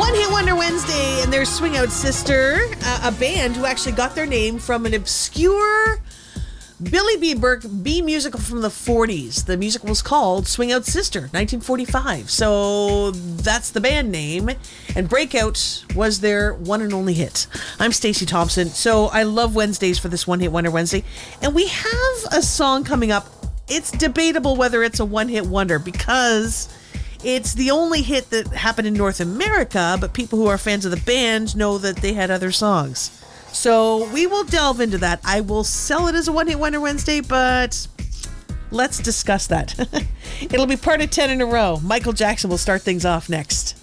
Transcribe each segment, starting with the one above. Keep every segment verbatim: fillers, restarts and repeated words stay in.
One Hit Wonder Wednesday and their Swing Out Sister, uh, a band who actually got their name from an obscure Billy B. Burke B musical from the forties. The musical was called Swing Out Sister, nineteen forty-five. So that's the band name. And Breakout was their one and only hit. I'm Stacey Thompson. So I love Wednesdays for this One Hit Wonder Wednesday. And we have a song coming up. It's debatable whether it's a one-hit wonder because it's the only hit that happened in North America, but people who are fans of the band know that they had other songs. So we will delve into that. I will sell it as a one-hit wonder Wednesday, but let's discuss that. It'll be part of ten in a row. Michael Jackson will start things off next.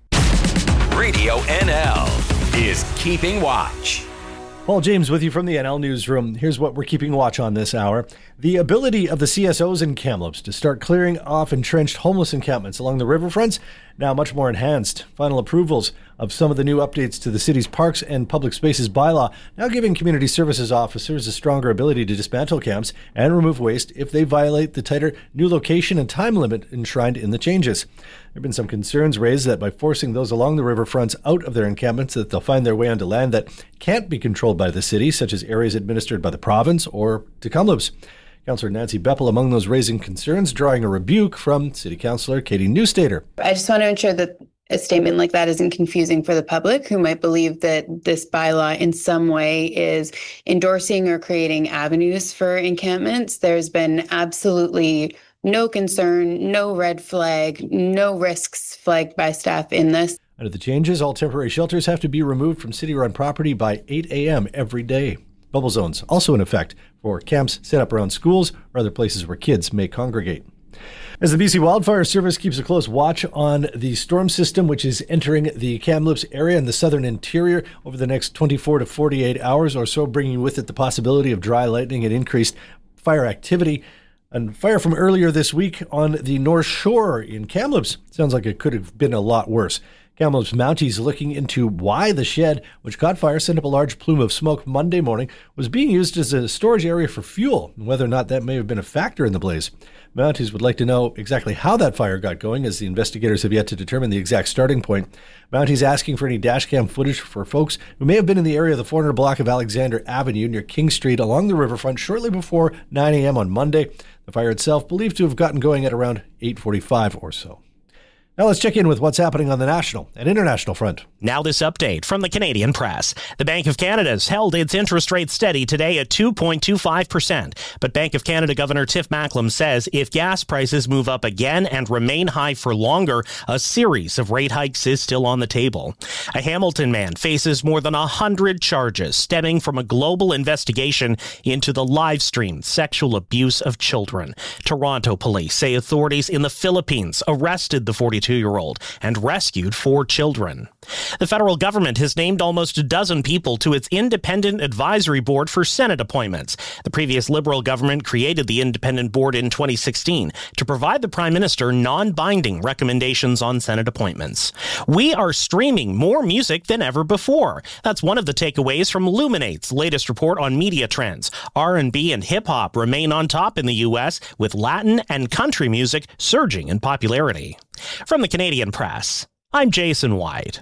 Radio N L is Keeping Watch. Paul James with you from the N L Newsroom. Here's what we're keeping watch on this hour. The ability of the C S Os in Kamloops to start clearing off entrenched homeless encampments along the riverfronts now much more enhanced. Final approvals of some of the new updates to the city's parks and public spaces bylaw now giving community services officers a stronger ability to dismantle camps and remove waste if they violate the tighter new location and time limit enshrined in the changes. There have been some concerns raised that by forcing those along the riverfronts out of their encampments that they'll find their way onto land that can't be controlled by the city, such as areas administered by the province or to Kamloops. Councillor Nancy Beppel among those raising concerns, drawing a rebuke from City Councillor Katie Newstater. I just want to ensure that a statement like that isn't confusing for the public who might believe that this bylaw in some way is endorsing or creating avenues for encampments. There's been absolutely no concern, no red flag, no risks flagged by staff in this. Under the changes, all temporary shelters have to be removed from city-run property by eight a.m. every day. Bubble zones also in effect for camps set up around schools or other places where kids may congregate. As the B C Wildfire Service keeps a close watch on the storm system, which is entering the Kamloops area and the southern interior over the next twenty-four to forty-eight hours or so, bringing with it the possibility of dry lightning and increased fire activity. And fire from earlier this week on the North Shore in Kamloops sounds like it could have been a lot worse. Kamloops Mounties looking into why the shed, which caught fire, sent up a large plume of smoke Monday morning, was being used as a storage area for fuel, and whether or not that may have been a factor in the blaze. Mounties would like to know exactly how that fire got going, as the investigators have yet to determine the exact starting point. Mounties asking for any dashcam footage for folks who may have been in the area of the four hundred block of Alexander Avenue near King Street along the riverfront shortly before nine a.m. on Monday. The fire itself believed to have gotten going at around eight forty-five or so. Now let's check in with what's happening on the national and international front. Now this update from the Canadian Press. The Bank of Canada has held its interest rate steady today at two point two five percent. But Bank of Canada Governor Tiff Macklem says if gas prices move up again and remain high for longer, a series of rate hikes is still on the table. A Hamilton man faces more than one hundred charges stemming from a global investigation into the live-streamed sexual abuse of children. Toronto police say authorities in the Philippines arrested the forty-two-year-old and rescued four children. The federal government has named almost a dozen people to its independent advisory board for Senate appointments. The previous Liberal government created the independent board in twenty sixteen to provide the Prime Minister non-binding recommendations on Senate appointments. We are streaming more music than ever before. That's one of the takeaways from Luminate's latest report on media trends. R and B and hip-hop remain on top in the U S, with Latin and country music surging in popularity. From the Canadian Press, I'm Jason White.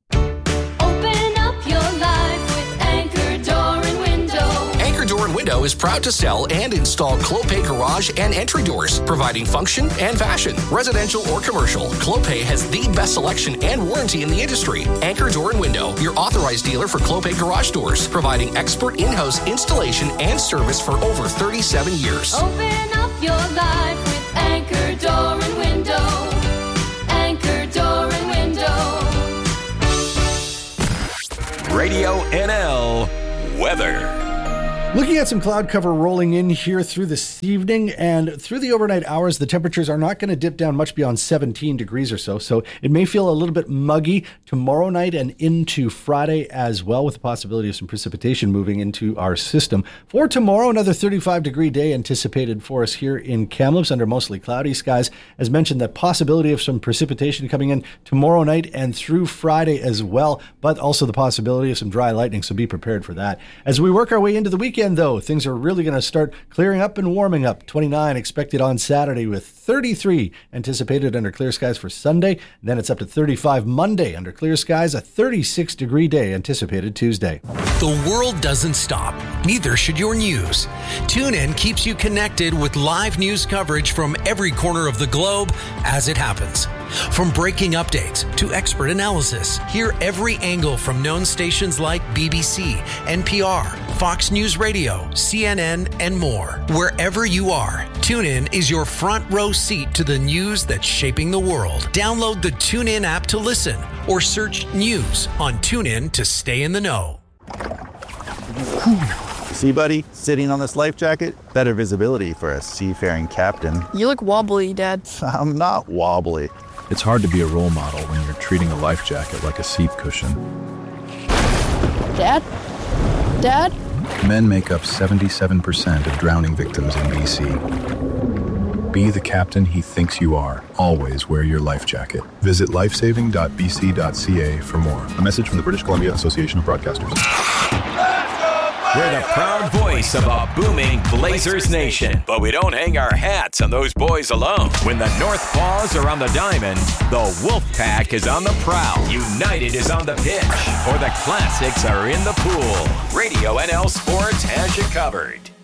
Door and Window is proud to sell and install Clopay garage and entry doors, providing function and fashion. Residential or commercial, Clopay has the best selection and warranty in the industry. Anchor Door and Window, your authorized dealer for Clopay garage doors, providing expert in-house installation and service for over thirty-seven years. Open up your life with Anchor Door and Window. Anchor Door and Window. Radio N L Weather. Looking at some cloud cover rolling in here through this evening, and through the overnight hours, the temperatures are not going to dip down much beyond seventeen degrees or so, so it may feel a little bit muggy tomorrow night and into Friday as well, with the possibility of some precipitation moving into our system. For tomorrow, another thirty-five degree day anticipated for us here in Kamloops under mostly cloudy skies. As mentioned, that possibility of some precipitation coming in tomorrow night and through Friday as well, but also the possibility of some dry lightning, so be prepared for that. As we work our way into the weekend, weekend, though, things are really going to start clearing up and warming up. twenty-nine expected on Saturday with thirty-three anticipated under clear skies for Sunday. And then it's up to thirty-five Monday under clear skies, a thirty-six degree day anticipated Tuesday. The world doesn't stop. Neither should your news. TuneIn keeps you connected with live news coverage from every corner of the globe as it happens. From breaking updates to expert analysis, hear every angle from known stations like B B C, N P R, Fox News Radio, C N N, and more. Wherever you are, TuneIn is your front row seat to the news that's shaping the world. Download the TuneIn app to listen or search news on TuneIn to stay in the know. See, buddy, sitting on this life jacket, better visibility for a seafaring captain. You look wobbly, Dad. I'm not wobbly. It's hard to be a role model when you're treating a life jacket like a seat cushion. Dad? Dad? Men make up seventy-seven percent of drowning victims in B C. Be the captain he thinks you are. Always wear your life jacket. Visit lifesaving dot b c dot c a for more. A message from the British Columbia Association of Broadcasters. We're the proud voice of a booming Blazers nation. But we don't hang our hats on those boys alone. When the North Paws are on the diamond, the Wolfpack is on the prowl. United is on the pitch, or the Classics are in the pool. Radio N L Sports has you covered.